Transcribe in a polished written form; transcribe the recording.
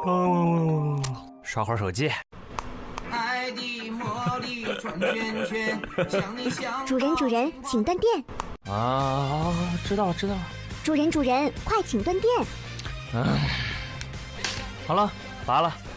刷会儿手机。 主人，请断电。 啊，知道了。 主人，快请断电。 好了，拔了。